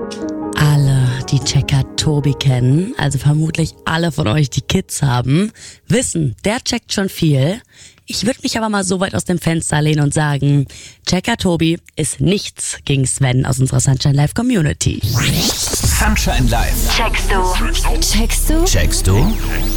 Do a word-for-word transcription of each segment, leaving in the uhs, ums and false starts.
Alle, die Checker Tobi kennen, also vermutlich alle von euch, die Kids haben, wissen, der checkt schon viel. Ich würde mich aber mal so weit aus dem Fenster lehnen und sagen, Checker Tobi ist nichts gegen Sven aus unserer Sunshine Live Community. Sunshine Live. Checkst du? Checkst du? Checkst du?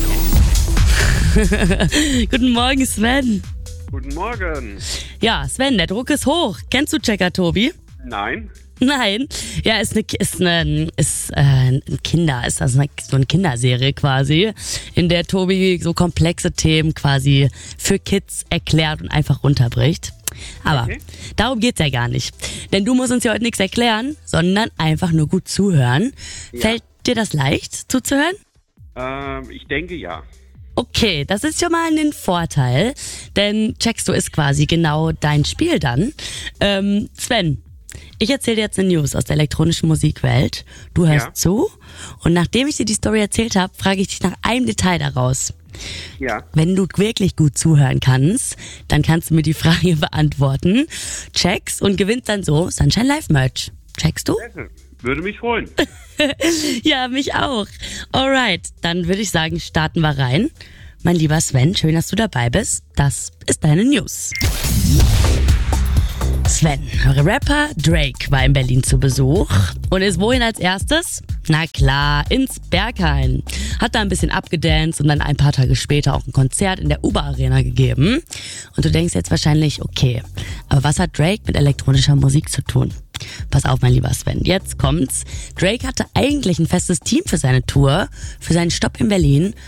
Guten Morgen, Sven. Guten Morgen. Ja, Sven, der Druck ist hoch. Kennst du Checker Tobi? Nein. Nein, ja, ist eine, ist eine, ist äh, ein Kinder, ist das eine, so eine Kinderserie quasi, in der Tobi so komplexe Themen quasi für Kids erklärt und einfach runterbricht. Aber Okay. darum geht's ja gar nicht, denn du musst uns ja heute nichts erklären, sondern einfach nur gut zuhören. Ja. Fällt dir das leicht, zuzuhören? Ähm, ich denke ja. Okay, das ist schon mal ein Vorteil, denn Checkst du ist quasi genau dein Spiel dann. Ähm, Sven, ich erzähle dir jetzt eine News aus der elektronischen Musikwelt. Du hörst Ja. zu und nachdem ich dir die Story erzählt habe, frage ich dich nach einem Detail daraus. Ja. Wenn du wirklich gut zuhören kannst, dann kannst du mir die Frage beantworten, checkst und gewinnst dann so Sunshine Live Merch. Checkst du? Würde mich freuen. Ja, mich auch. Alright, dann würde ich sagen, starten wir rein. Mein lieber Sven, schön, dass du dabei bist. Das ist deine News. Sven, Rapper Drake war in Berlin zu Besuch und ist wohin als erstes? Na klar, ins Berghain. Hat da ein bisschen abgedanced und dann ein paar Tage später auch ein Konzert in der Uber Arena gegeben. Und du denkst jetzt wahrscheinlich, okay, aber was hat Drake mit elektronischer Musik zu tun? Pass auf, mein lieber Sven, jetzt kommt's. Drake hatte eigentlich ein festes Team für seine Tour, für seinen Stopp in Berlin,